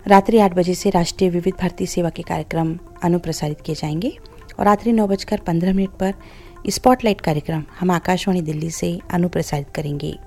रात्रि 8 बजे से राष्ट्रीय विविध भारती सेवा के कार्यक्रम अनुप्रसारित किए जाएंगे और रात्रि 9:15 पर स्पॉटलाइट कार्यक्रम हम आकाशवाणी दिल्ली से अनुप्रसारित करेंगे।